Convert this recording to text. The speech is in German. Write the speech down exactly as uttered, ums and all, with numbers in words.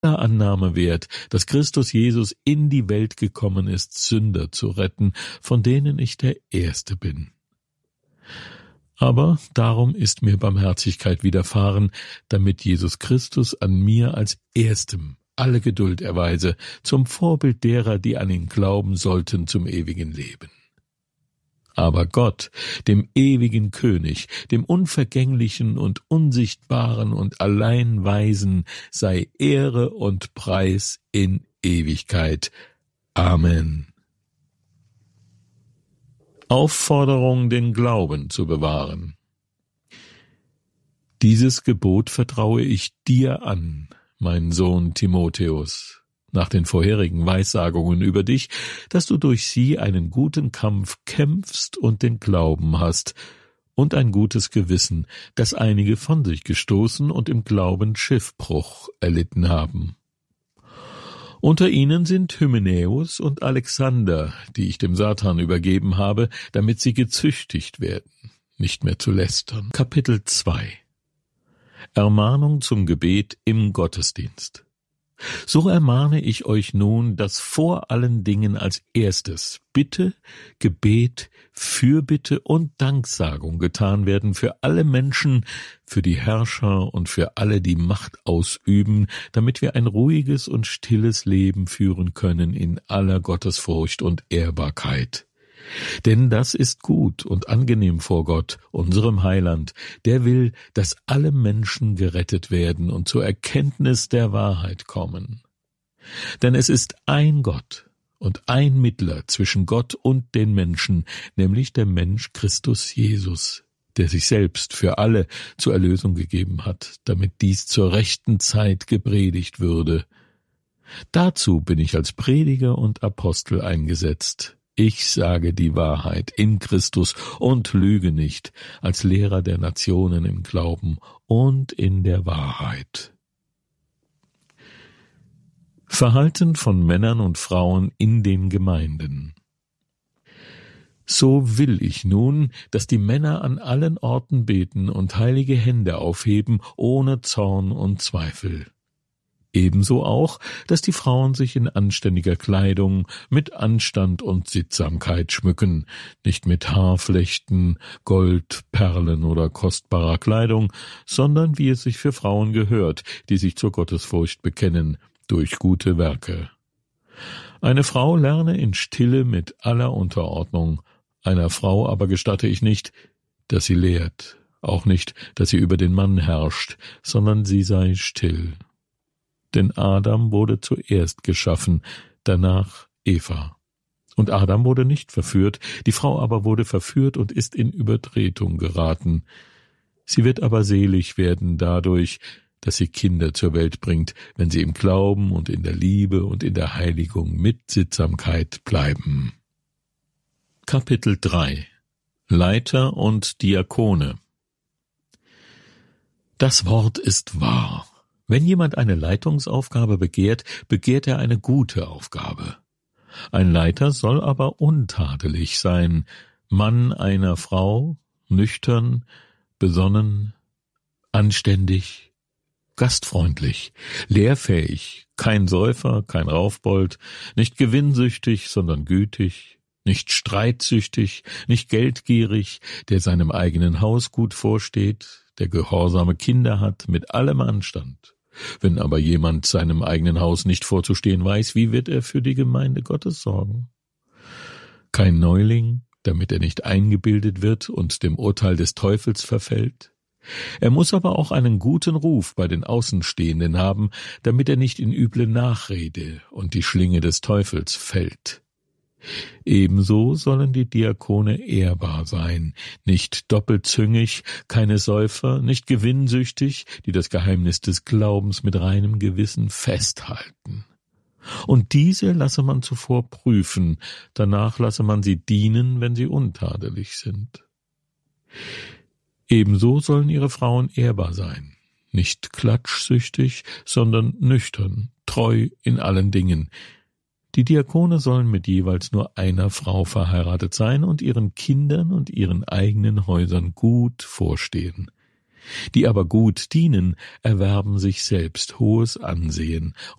Annahme wert, dass Christus Jesus in die Welt gekommen ist, Sünder zu retten, von denen ich der Erste bin. Aber darum ist mir Barmherzigkeit widerfahren, damit Jesus Christus an mir als Erstem alle Geduld erweise, zum Vorbild derer, die an ihn glauben sollten, zum ewigen Leben. Aber Gott, dem ewigen König, dem unvergänglichen und unsichtbaren und allein Weisen, sei Ehre und Preis in Ewigkeit. Amen. Aufforderung, den Glauben zu bewahren. Dieses Gebot vertraue ich dir an, mein Sohn Timotheus, nach den vorherigen Weissagungen über dich, dass du durch sie einen guten Kampf kämpfst und den Glauben hast und ein gutes Gewissen, das einige von sich gestoßen und im Glauben Schiffbruch erlitten haben. Unter ihnen sind Hymenäus und Alexander, die ich dem Satan übergeben habe, damit sie gezüchtigt werden, nicht mehr zu lästern. Kapitel zwei. Ermahnung zum Gebet im Gottesdienst. So ermahne ich euch nun, dass vor allen Dingen als erstes Bitte, Gebet, Fürbitte und Danksagung getan werden für alle Menschen, für die Herrscher und für alle, die Macht ausüben, damit wir ein ruhiges und stilles Leben führen können in aller Gottesfurcht und Ehrbarkeit. Denn das ist gut und angenehm vor Gott, unserem Heiland, der will, dass alle Menschen gerettet werden und zur Erkenntnis der Wahrheit kommen. Denn es ist ein Gott und ein Mittler zwischen Gott und den Menschen, nämlich der Mensch Christus Jesus, der sich selbst für alle zur Erlösung gegeben hat, damit dies zur rechten Zeit gepredigt würde. Dazu bin ich als Prediger und Apostel eingesetzt. Ich sage die Wahrheit in Christus und lüge nicht, als Lehrer der Nationen im Glauben und in der Wahrheit. Verhalten von Männern und Frauen in den Gemeinden. So will ich nun, dass die Männer an allen Orten beten und heilige Hände aufheben, ohne Zorn und Zweifel. Ebenso auch, dass die Frauen sich in anständiger Kleidung mit Anstand und Sittsamkeit schmücken, nicht mit Haarflechten, Gold, Perlen oder kostbarer Kleidung, sondern wie es sich für Frauen gehört, die sich zur Gottesfurcht bekennen, durch gute Werke. Eine Frau lerne in Stille mit aller Unterordnung, einer Frau aber gestatte ich nicht, dass sie lehrt, auch nicht, dass sie über den Mann herrscht, sondern sie sei still. Denn Adam wurde zuerst geschaffen, danach Eva. Und Adam wurde nicht verführt, die Frau aber wurde verführt und ist in Übertretung geraten. Sie wird aber selig werden dadurch, dass sie Kinder zur Welt bringt, wenn sie im Glauben und in der Liebe und in der Heiligung mit Sittsamkeit bleiben. Kapitel drei. Leiter und Diakone. Das Wort ist wahr. Wenn jemand eine Leitungsaufgabe begehrt, begehrt er eine gute Aufgabe. Ein Leiter soll aber untadelig sein, Mann einer Frau, nüchtern, besonnen, anständig, gastfreundlich, lehrfähig, kein Säufer, kein Raufbold, nicht gewinnsüchtig, sondern gütig, nicht streitsüchtig, nicht geldgierig, der seinem eigenen Haus gut vorsteht, der gehorsame Kinder hat, mit allem Anstand. Wenn aber jemand seinem eigenen Haus nicht vorzustehen weiß, wie wird er für die Gemeinde Gottes sorgen? Kein Neuling, damit er nicht eingebildet wird und dem Urteil des Teufels verfällt. Er muss aber auch einen guten Ruf bei den Außenstehenden haben, damit er nicht in üble Nachrede und die Schlinge des Teufels fällt. Ebenso sollen die Diakone ehrbar sein, nicht doppelzüngig, keine Säufer, nicht gewinnsüchtig, die das Geheimnis des Glaubens mit reinem Gewissen festhalten. Und diese lasse man zuvor prüfen, danach lasse man sie dienen, wenn sie untadelig sind. Ebenso sollen ihre Frauen ehrbar sein, nicht klatschsüchtig, sondern nüchtern, treu in allen Dingen. Die Diakone sollen mit jeweils nur einer Frau verheiratet sein und ihren Kindern und ihren eigenen Häusern gut vorstehen. Die aber gut dienen, erwerben sich selbst hohes Ansehen